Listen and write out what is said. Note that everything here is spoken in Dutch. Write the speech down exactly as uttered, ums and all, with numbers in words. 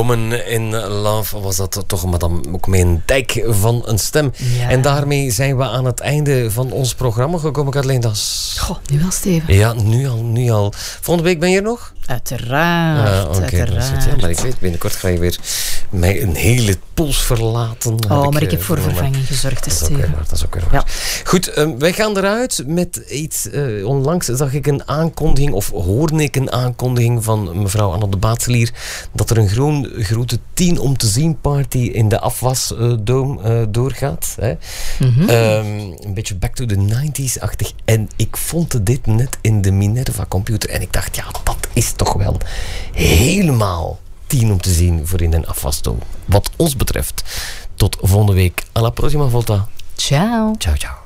Woman in Love was dat toch, maar dan ook met een dijk van een stem. Ja. En daarmee zijn we aan het einde van ons programma gekomen, Kathleen. Dat is... Goh, nu al, Steven. Ja, nu al, nu al. Volgende week ben je er nog? Uiteraard, uh, okay, uiteraard. Ja, maar ik weet, binnenkort ga je weer mij een hele pols verlaten. Oh, maar ik, ik heb voor vervanging gezorgd, dat is ook weer waar, dat is ook weer waar. Ja. Goed, um, wij gaan eruit met iets... Uh, onlangs zag ik een aankondiging, of hoorde ik een aankondiging van mevrouw Anne de Baatselier, dat er een groen, grote tien om te zien party in de afwasdoom uh, doorgaat. Hè. Mm-hmm. Um, een beetje back to the nineties-achtig. En ik vond dit net in de Minerva computer en ik dacht, ja, dat is toch wel helemaal tien om te zien voor in een afwasdoom. Wat ons betreft, tot volgende week. Alla prossima volta. Ciao. Ciao, ciao.